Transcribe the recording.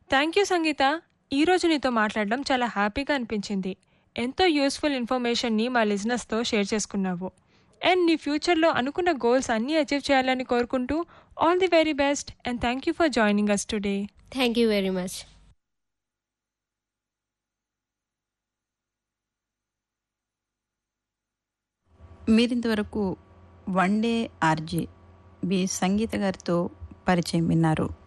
Thank you సంగీత. ఈరోజు నీతో మాట్లాడడం చాలా హ్యాపీగా అనిపించింది. ఎంతో యూస్ఫుల్ ఇన్ఫర్మేషన్ని మా లిజనర్స్తో షేర్ చేసుకున్నావు. అండ్ నీ ఫ్యూచర్లో అనుకున్న గోల్స్ అన్నీ అచీవ్ చేయాలని కోరుకుంటూ all the very best and thank you for joining us today. Thank you very much. మీరింతవరకు వన్ డే ఆర్జే బి సంగీత గారితో పరిచయం విన్నారు.